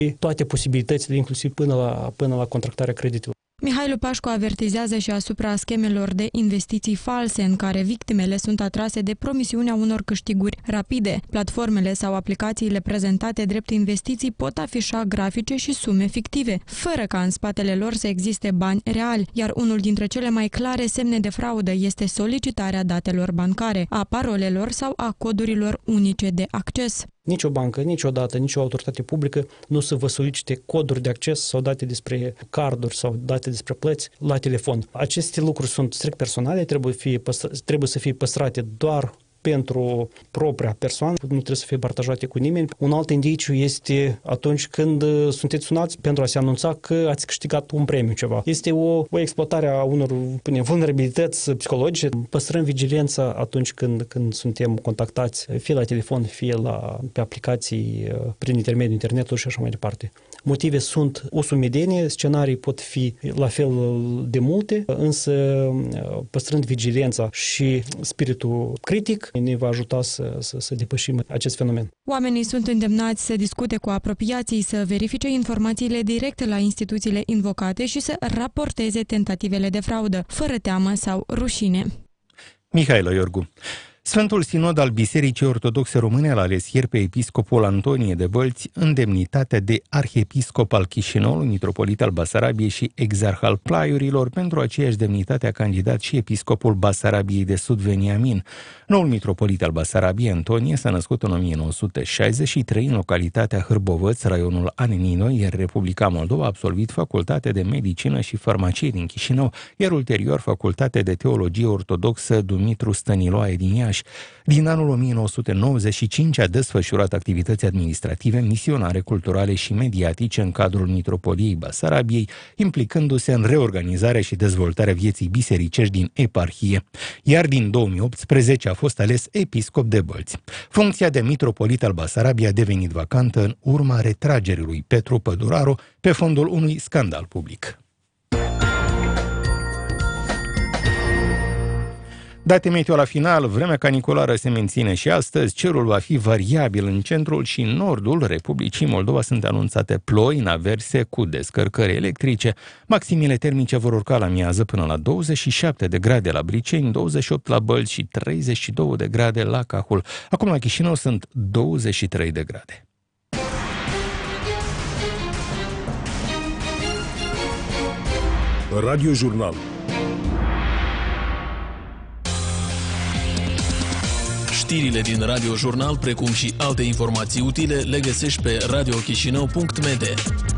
toate posibilitățile, inclusiv până la contractarea creditelor. Mihailu Pașcu avertizează și asupra schemelor de investiții false în care victimele sunt atrase de promisiunea unor câștiguri rapide. Platformele sau aplicațiile prezentate drept investiții pot afișa grafice și sume fictive, fără ca în spatele lor să existe bani reali, iar unul dintre cele mai clare semne de fraudă este solicitarea datelor bancare, a parolelor sau a codurilor unice de acces. Nici o bancă, niciodată, nici o autoritate publică nu să vă solicite coduri de acces sau date despre carduri sau date despre plăți la telefon. Aceste lucruri sunt strict personale, trebuie să fie păstrate doar pentru propria persoană, nu trebuie să fie partajate cu nimeni. Un alt indiciu este atunci când sunteți sunați pentru a se anunța că ați câștigat un premiu ceva. Este o exploatare a unor vulnerabilități psihologice. Păstrăm vigilența atunci când suntem contactați, fie la telefon, fie pe aplicații prin intermediul internetului și așa mai departe. Motive sunt o sumedenie, scenarii pot fi la fel de multe, însă păstrând vigilența și spiritul critic ne va ajuta să depășim acest fenomen. Oamenii sunt îndemnați să discute cu apropiații, să verifice informațiile direct la instituțiile invocate și să raporteze tentativele de fraudă, fără teamă sau rușine. Mihaela Iorgu. Sfântul Sinod al Bisericii Ortodoxe Române l-a ales ieri pe episcopul Antonie de Bălți în demnitatea de arhiepiscop al Chișinăului, mitropolit al Basarabiei și exarh al Plaiurilor. Pentru aceeași demnitate a candidat și episcopul Basarabiei de Sud, Veniamin. Noul mitropolit al Basarabiei, Antonie, s-a născut în 1963 în localitatea Hârbovăț, raionul Aninino, iar Republica Moldova a absolvit facultatea de medicină și farmacie din Chișinău, iar ulterior facultatea de teologie ortodoxă Dumitru Stăniloae din Iași. Din anul 1995 a desfășurat activități administrative, misionare, culturale și mediatice în cadrul Mitropoliei Basarabiei, implicându-se în reorganizarea și dezvoltarea vieții bisericești din eparhie. Iar din 2018 a fost ales episcop de Bălți. Funcția de mitropolit al Basarabiei a devenit vacantă în urma retragerii lui Petru Păduraru pe fondul unui scandal public. Date meteo la final, vremea caniculară se menține și astăzi, cerul va fi variabil în centrul și nordul Republicii Moldova, sunt anunțate ploi în averse cu descărcări electrice. Maximile termice vor urca la miază până la 27 de grade la Briceni, 28 la Bălți și 32 de grade la Cahul. Acum la Chișinău sunt 23 de grade. Radio Jurnal. Știrile din Radio Jurnal, precum și alte informații utile, le găsești pe radiochișinău.md.